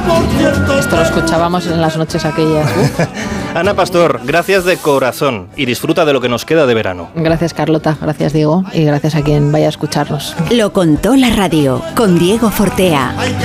Esto lo escuchábamos en las noches aquellas. Ana Pastor, gracias de corazón y disfruta de lo que nos queda de verano. Gracias, Carlota, gracias, Diego, y gracias a quien vaya a escucharnos. Lo contó la radio con Diego Fortea.